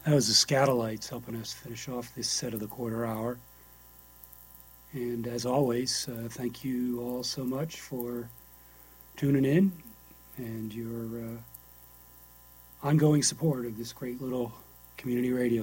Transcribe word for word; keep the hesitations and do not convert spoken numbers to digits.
That was the Scatolites helping us finish off this set of the quarter hour. And as always, uh, thank you all so much for tuning in and your uh, ongoing support of this great little community radio